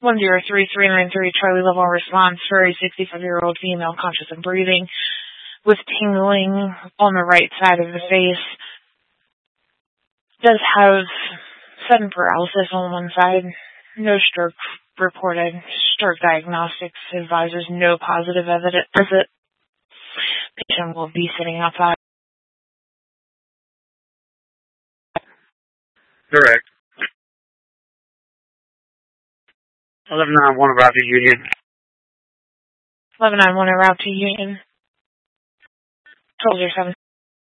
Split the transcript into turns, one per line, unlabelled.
103-393 Charlie level response for a 65-year-old female conscious and breathing with tingling on the right side of the face. Does have sudden paralysis on one side. No stroke reported. Stroke diagnostics advises no positive evidence. Patient will be sitting outside.
Correct. 1191 route to Union.
1191 route to Union. Soldier 7.